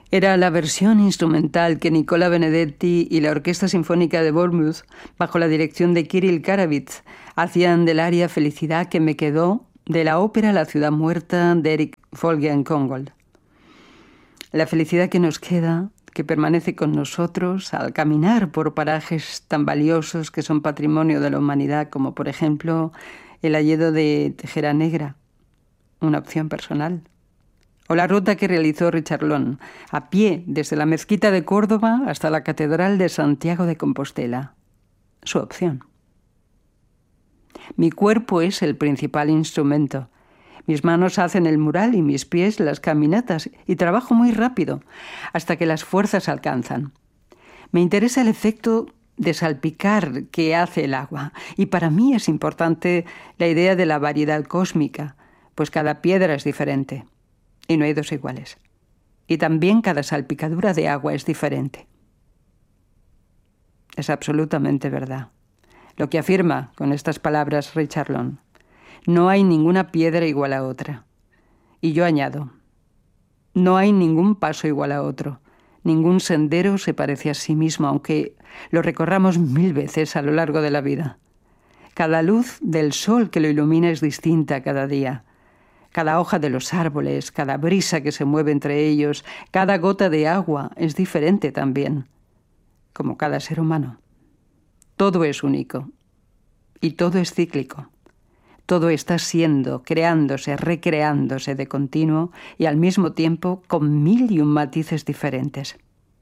Era la versión instrumental que Nicola Benedetti y la Orquesta Sinfónica de Bournemouth, bajo la dirección de Kirill Karavitz, hacían del aria Felicidad que me quedó de la ópera La ciudad muerta de Erik Wolfgang-Kongold. La felicidad que nos queda, que permanece con nosotros al caminar por parajes tan valiosos que son patrimonio de la humanidad, como por ejemplo el hayedo de Tejera Negra, una opción personal. O la ruta que realizó Richard Long, a pie desde la mezquita de Córdoba hasta la Catedral de Santiago de Compostela. Su opción. Mi cuerpo es el principal instrumento. Mis manos hacen el mural y mis pies las caminatas, y trabajo muy rápido, hasta que las fuerzas alcanzan. Me interesa el efecto de salpicar que hace el agua, y para mí es importante la idea de la variedad cósmica, pues cada piedra es diferente. Y no hay dos iguales. Y también cada salpicadura de agua es diferente. Es absolutamente verdad lo que afirma con estas palabras Richard Long. No hay ninguna piedra igual a otra. Y yo añado, no hay ningún paso igual a otro. Ningún sendero se parece a sí mismo, aunque lo recorramos 1000 veces a lo largo de la vida. Cada luz del sol que lo ilumina es distinta cada día. Cada hoja de los árboles, cada brisa que se mueve entre ellos, cada gota de agua es diferente también, como cada ser humano. Todo es único y todo es cíclico. Todo está siendo, creándose, recreándose de continuo y al mismo tiempo con 1001 matices diferentes.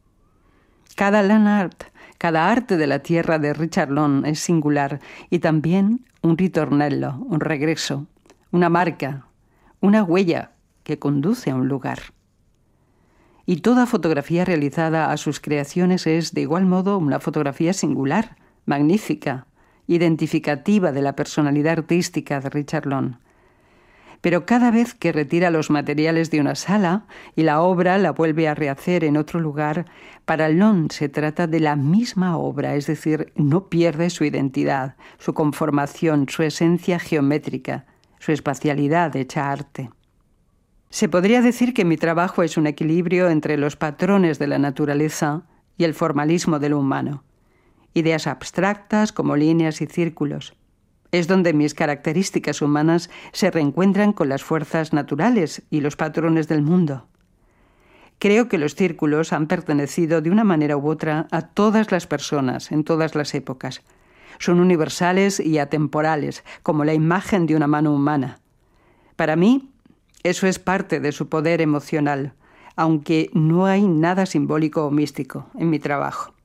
Cada land art, cada arte de la tierra de Richard Long es singular y también un ritornello, un regreso, una marca, una huella que conduce a un lugar. Y toda fotografía realizada a sus creaciones es, de igual modo, una fotografía singular, magnífica, identificativa de la personalidad artística de Richard Long. Pero cada vez que retira los materiales de una sala y la obra la vuelve a rehacer en otro lugar, para Long se trata de la misma obra, es decir, no pierde su identidad, su conformación, su esencia geométrica, su espacialidad hecha arte. Se podría decir que mi trabajo es un equilibrio entre los patrones de la naturaleza y el formalismo de lo humano. Ideas abstractas como líneas y círculos. Es donde mis características humanas se reencuentran con las fuerzas naturales y los patrones del mundo. Creo que los círculos han pertenecido de una manera u otra a todas las personas en todas las épocas. Son universales y atemporales, como la imagen de una mano humana. Para mí, eso es parte de su poder emocional, aunque no hay nada simbólico o místico en mi trabajo.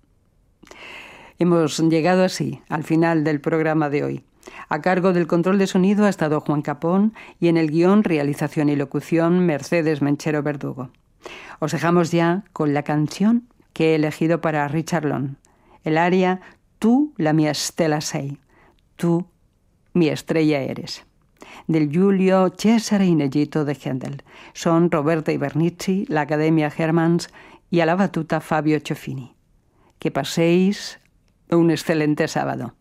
Hemos llegado así al final del programa de hoy. A cargo del control de sonido ha estado Juan Capón y en el guión, realización y locución Mercedes Menchero Verdugo. Os dejamos ya con la canción que he elegido para Richard Long, el aria Tu la mia stella sei, tú mi estrella eres, del Giulio Cesare Inegito de Händel. Son Roberta Ibernici, la Academia Hermanns y a la batuta Fabio Ciofini. Que paséis un excelente sábado.